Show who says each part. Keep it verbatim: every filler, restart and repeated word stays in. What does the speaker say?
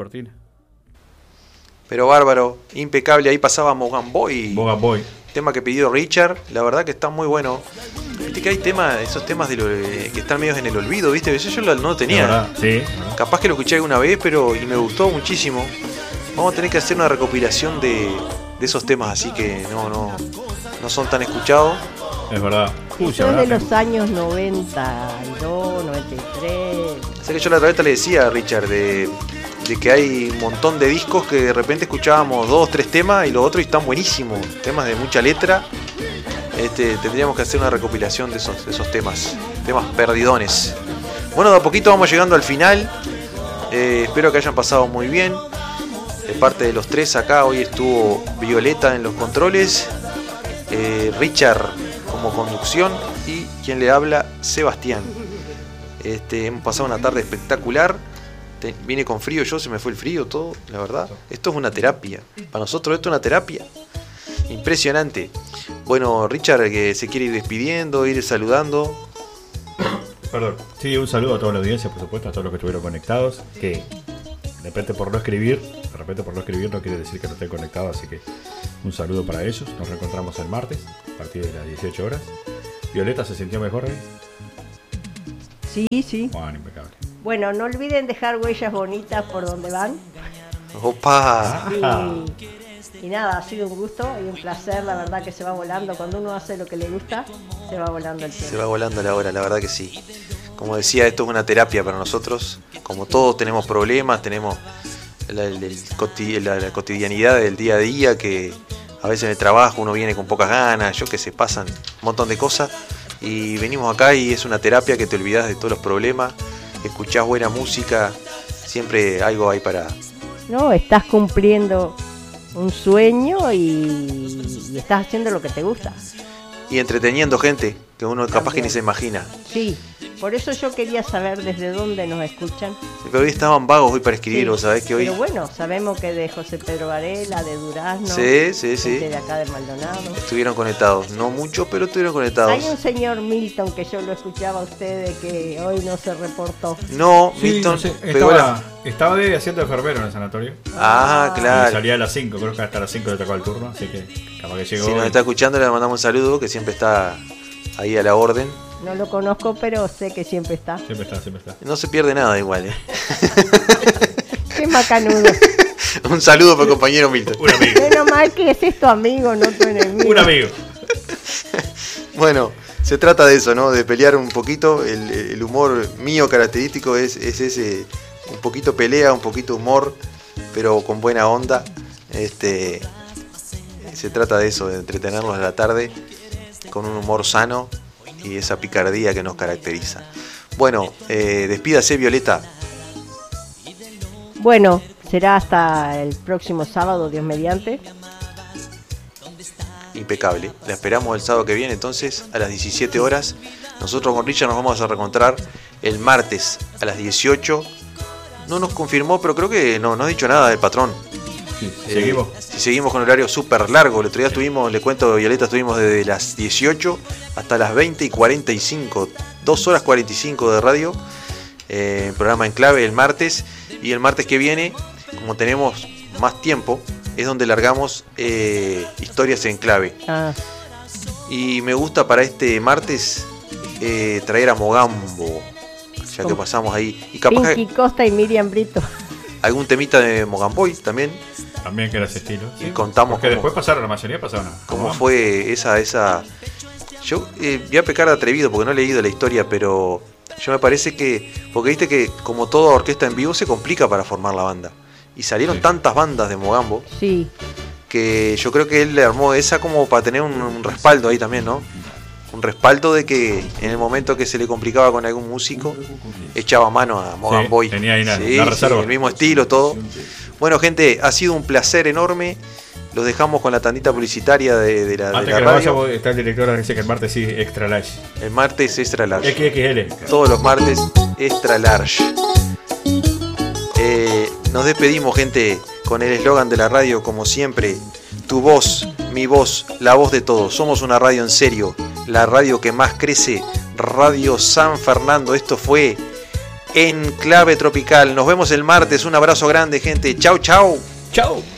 Speaker 1: cortina.
Speaker 2: Pero bárbaro, impecable. Ahí pasaba Mogan Boy.
Speaker 1: Mogan Boy.
Speaker 2: Tema que pidió Richard. La verdad que está muy bueno. Viste que hay temas, esos temas de lo, eh, que están medios en el olvido, ¿viste? Yo, yo lo, no lo tenía.
Speaker 1: Verdad, sí, verdad.
Speaker 2: Capaz que lo escuché alguna vez, pero y me gustó muchísimo. Vamos a tener que hacer una recopilación de, de esos temas así que no, no, no son tan escuchados.
Speaker 1: Es verdad.
Speaker 3: Sí, son de los años noventa y dos, noventa y tres.
Speaker 2: O sea que yo la otra vez le decía a Richard de, de que hay un montón de discos que de repente escuchábamos dos, tres temas y los otros están buenísimos. Temas de mucha letra. Este, tendríamos que hacer una recopilación de esos, de esos temas. Temas perdidones. Bueno, de a poquito vamos llegando al final. Eh, espero que hayan pasado muy bien. De parte de los tres acá, hoy estuvo Violeta en los controles. Eh, Richard como conducción y quien le habla, Sebastián. Este, hemos pasado una tarde espectacular. Te, vine con frío, yo se me fue el frío todo, la verdad. Esto es una terapia. Para nosotros esto es una terapia. Impresionante. Bueno, Richard, que se quiere ir despidiendo, ir saludando.
Speaker 1: Perdón. Sí, un saludo a toda la audiencia, por supuesto, a todos los que estuvieron conectados. Que de repente por no escribir, de repente por no escribir no quiere decir que no estén conectados, así que un saludo para ellos. Nos reencontramos el martes a partir de las dieciocho horas. Violeta, ¿se sintió mejor ahí?
Speaker 3: Sí, sí.
Speaker 1: Bueno, impecable.
Speaker 3: Bueno, no olviden dejar huellas bonitas por donde van.
Speaker 2: ¡Opa!
Speaker 3: Y, y nada, ha sido un gusto y un placer, la verdad que se va volando. Cuando uno hace lo que le gusta, se va volando el tiempo.
Speaker 2: Se va volando la hora, la verdad que sí. Como decía, esto es una terapia para nosotros. Como todos tenemos problemas, tenemos la, la, la, la cotidianidad del día a día, que a veces en el trabajo uno viene con pocas ganas, yo que sé, pasan un montón de cosas. Y venimos acá y es una terapia que te olvidas de todos los problemas, escuchás buena música, siempre algo hay para...
Speaker 3: No, estás cumpliendo un sueño y, y estás haciendo lo que te gusta.
Speaker 2: Y entreteniendo gente, que uno capaz También. que ni se imagina.
Speaker 3: Sí, por eso yo quería saber desde dónde nos escuchan.
Speaker 2: Pero hoy estaban vagos hoy para escribir,
Speaker 3: sí,
Speaker 2: ¿sabés que hoy?
Speaker 3: Pero bueno, sabemos que de José Pedro Varela, de Durazno,
Speaker 2: sí, sí, sí.
Speaker 3: de acá de Maldonado.
Speaker 2: Estuvieron conectados, no mucho, pero estuvieron conectados.
Speaker 3: Hay un señor Milton que yo lo escuchaba a ustedes que hoy no se reportó.
Speaker 2: No,
Speaker 1: sí,
Speaker 2: Milton
Speaker 1: no sé, estaba, la... estaba de haciendo enfermero en el sanatorio.
Speaker 2: Ah, claro.
Speaker 1: Y salía a las cinco, creo que hasta las cinco le tocó el turno, así que capaz que llegó.
Speaker 2: Si nos está escuchando le mandamos un saludo, que siempre está ahí a la orden.
Speaker 3: No lo conozco, pero sé que siempre está.
Speaker 1: Siempre está, siempre está.
Speaker 2: No se pierde nada igual, ¿eh?
Speaker 3: Qué macanudo.
Speaker 2: Un saludo para el compañero Milton.
Speaker 1: Un amigo.
Speaker 3: Menos mal que ese es tu amigo, no tu enemigo.
Speaker 1: Un amigo.
Speaker 2: Bueno, se trata de eso, ¿no? De pelear un poquito. El, el humor mío característico es, es ese, un poquito pelea, un poquito humor, pero con buena onda. Este, se trata de eso, de entretenerlos a la tarde con un humor sano y esa picardía que nos caracteriza. Bueno, eh, despídase, Violeta.
Speaker 3: Bueno, será hasta el próximo sábado, Dios mediante.
Speaker 2: Impecable. La esperamos el sábado que viene, entonces, a las diecisiete horas. Nosotros con Richard nos vamos a reencontrar el martes a las dieciocho. No nos confirmó, pero creo que no, no ha dicho nada del patrón.
Speaker 1: Sí,
Speaker 2: eh,
Speaker 1: seguimos.
Speaker 2: Si seguimos con horario súper largo. El otro día estuvimos, le cuento, Violeta, estuvimos desde las dieciocho hasta las veinte y cuarenta y cinco. dos horas cuarenta y cinco de radio. Eh, programa en clave el martes. Y el martes que viene, como tenemos más tiempo, es donde largamos eh, historias en clave.
Speaker 3: Ah.
Speaker 2: Y me gusta para este martes eh, traer a Mogambo, ya que
Speaker 3: ¿Cómo?
Speaker 2: pasamos ahí. Y capaz
Speaker 3: Pinky Costa y Miriam Brito.
Speaker 2: Algún temita de Mogamboy también.
Speaker 1: También que era ese estilo.
Speaker 2: Y sí, contamos
Speaker 1: que después pasaron, la mayoría pasaron.
Speaker 2: Cómo fue esa, esa. Yo eh, voy a pecar de atrevido porque no he leído la historia, pero yo me parece que, porque viste que como toda orquesta en vivo se complica para formar la banda. Y salieron sí. tantas bandas de Mogambo.
Speaker 3: Sí.
Speaker 2: Que yo creo que él le armó esa como para tener un, un respaldo ahí también, ¿no? Un respaldo de que en el momento que se le complicaba con algún músico, echaba mano a Mogamboy.
Speaker 1: Sí, tenía ahí una,
Speaker 2: sí,
Speaker 1: una reserva.
Speaker 2: Sí, el mismo estilo, todo. Bueno, gente, ha sido un placer enorme. Los dejamos con la tandita publicitaria de, de la,
Speaker 1: Antes
Speaker 2: de la
Speaker 1: que
Speaker 2: radio.
Speaker 1: Vaya, está el director que dice que el martes sí, extra large.
Speaker 2: El martes extra large.
Speaker 1: X X L.
Speaker 2: Todos los martes extra large. Eh, nos despedimos, gente, con el eslogan de la radio, como siempre. Tu voz, mi voz, la voz de todos. Somos una radio en serio. La radio que más crece. Radio San Fernando. Esto fue en Clave Tropical. Nos vemos el martes. Un abrazo grande, gente. Chau, chau.
Speaker 1: Chau.